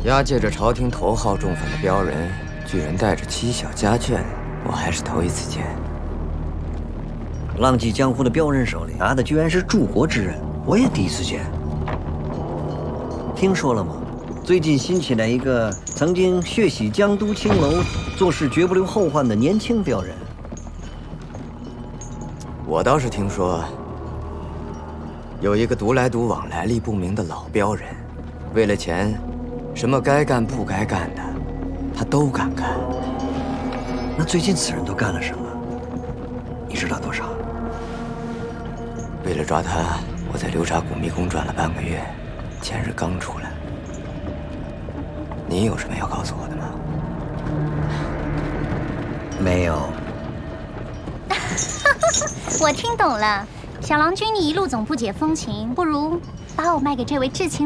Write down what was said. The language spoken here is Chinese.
押解着朝廷头号重犯的镖人，居然带着妻小家眷，我还是头一次见。 浪迹江湖的镖人手里拿的居然是柱国之刃，我也第一次见。听说了吗？最近新起来一个曾经血洗江都青楼、做事绝不留后患的年轻镖人。 我倒是听说，有一个独来独往、来历不明的老镖人，为了钱，什么该干不该干的，他都敢干。 那最近此人都干了什么？你知道多少？ 为了抓他，我在流沙谷迷宫转了半个月，前日刚出来。你有什么要告诉我的吗？ 没有。 我听懂了，小郎君，你一路总不解风情，不如把我卖给这位至情